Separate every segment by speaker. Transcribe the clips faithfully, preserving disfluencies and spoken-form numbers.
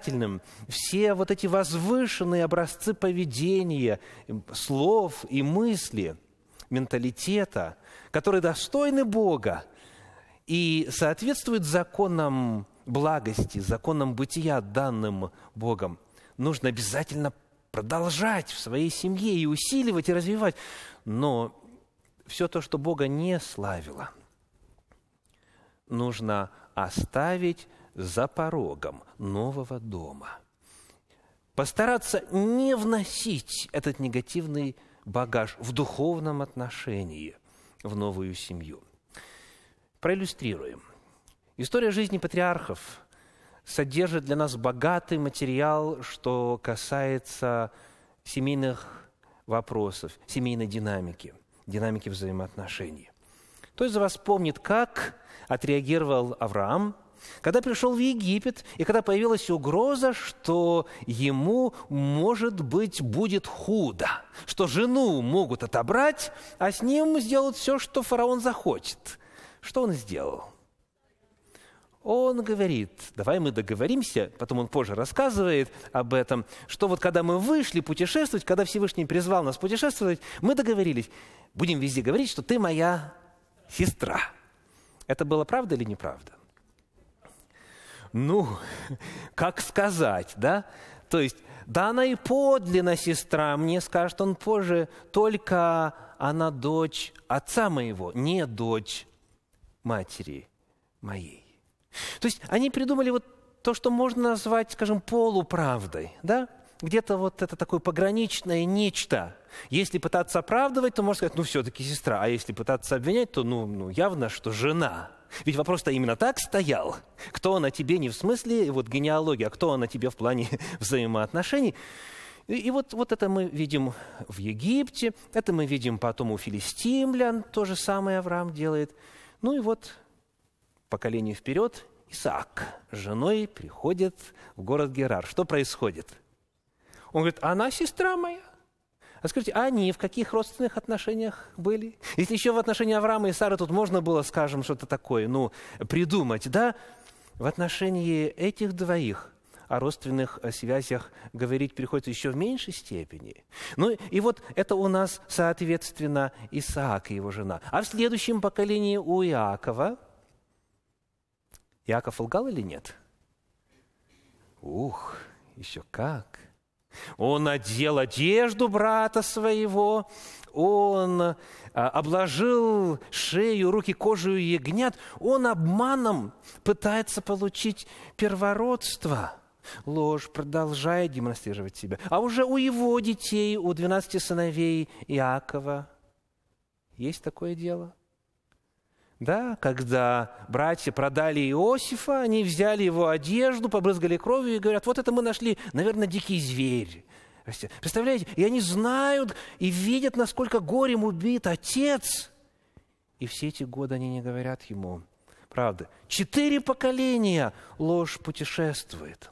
Speaker 1: обязательным все вот эти возвышенные образцы поведения, слов и мысли, менталитета, которые достойны Бога и соответствуют законам благости, законам бытия, данным Богом, нужно обязательно продолжать в своей семье и усиливать, и развивать. Но все то, что Бога не славило, нужно оставить за порогом нового дома. Постараться не вносить этот негативный багаж в духовном отношении в новую семью. Проиллюстрируем. История жизни патриархов содержит для нас богатый материал, что касается семейных вопросов, семейной динамики, динамики взаимоотношений. Кто из вас помнит, как отреагировал Авраам, когда пришел в Египет, и когда появилась угроза, что ему, может быть, будет худо, что жену могут отобрать, а с ним сделают все, что фараон захочет. Что он сделал? Он говорит, давай мы договоримся, потом он позже рассказывает об этом, что вот когда мы вышли путешествовать, когда Всевышний призвал нас путешествовать, мы договорились, будем везде говорить, что ты моя сестра. Это было правда или неправда? Ну, как сказать, да? То есть, да она и подлинно сестра, мне скажет он позже, только она дочь отца моего, не дочь матери моей. То есть они придумали вот то, что можно назвать, скажем, полуправдой, да? Где-то вот это такое пограничное нечто. Если пытаться оправдывать, то можно сказать, ну, все-таки сестра. А если пытаться обвинять, то, ну, ну явно, что жена. Ведь вопрос-то именно так стоял. Кто она тебе не в смысле вот генеалогии, а кто она тебе в плане взаимоотношений. И, и вот, вот это мы видим в Египте, это мы видим потом у филистимлян, то же самое Авраам делает. Ну и вот поколение вперед, Исаак с женой приходит в город Герар. Что происходит? Он говорит, она сестра моя. А скажите, а они в каких родственных отношениях были? Если еще в отношении Авраама и Сары тут можно было, скажем, что-то такое, ну, придумать, да? В отношении этих двоих о родственных связях говорить приходится еще в меньшей степени. Ну, и вот это у нас, соответственно, Исаак и его жена. А в следующем поколении у Иакова Иаков лгал или нет? Ух, еще как! Он надел одежду брата своего, он а, обложил шею, руки кожей ягнят, он обманом пытается получить первородство. Ложь продолжает демонстрировать себя. А уже у его детей, у двенадцати сыновей Иакова есть такое дело? Да, когда братья продали Иосифа, они взяли его одежду, побрызгали кровью и говорят, вот это мы нашли, наверное, дикий зверь. Представляете? И они знают и видят, насколько горем убит отец. И все эти годы они не говорят ему правды. Четыре поколения ложь путешествует.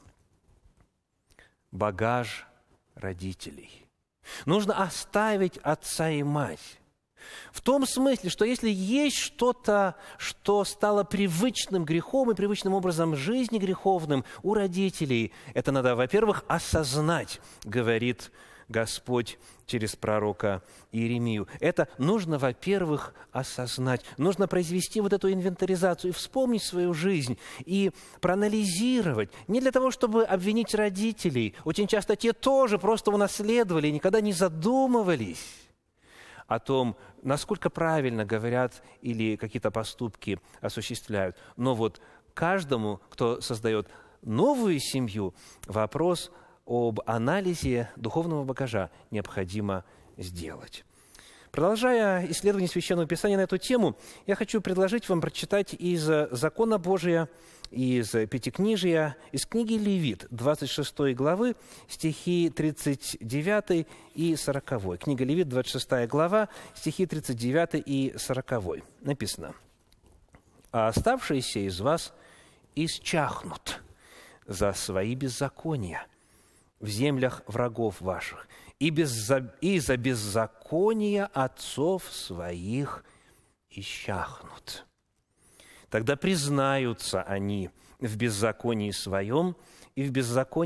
Speaker 1: Багаж родителей. Нужно оставить отца и мать. В том смысле, что если есть что-то, что стало привычным грехом и привычным образом жизни греховным у родителей, это надо, во-первых, осознать, говорит Господь через пророка Иеремию. Это нужно, во-первых, осознать. Нужно произвести вот эту инвентаризацию и вспомнить свою жизнь, и проанализировать. Не для того, чтобы обвинить родителей. Очень часто те тоже просто унаследовали и никогда не задумывались о том, насколько правильно говорят или какие-то поступки осуществляют. Но вот каждому, кто создает новую семью, вопрос об анализе духовного багажа необходимо сделать. Продолжая исследование Священного Писания на эту тему, я хочу предложить вам прочитать из Закона Божия, из Пятикнижия, из книги Левит, двадцать шестой главы, стихи тридцать девятый и сороковой. Книга Левит, двадцать шестая глава, стихи тридцать девятый и сороковой. Написано: «А оставшиеся из вас исчахнут за свои беззакония в землях врагов ваших, и, безза... и за беззакония отцов своих исчахнут. Тогда признаются они в беззаконии своем и в беззаконии